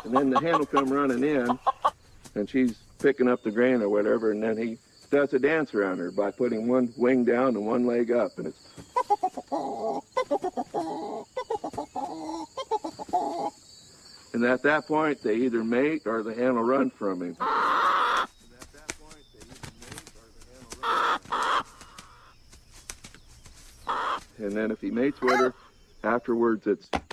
and then the hen will come running in, and she's picking up the grain or whatever, and then he does a dance around her by putting one wing down and one leg up, and it's and at that point they either mate or the hen will run from him. And then if he mates with her, afterwards it's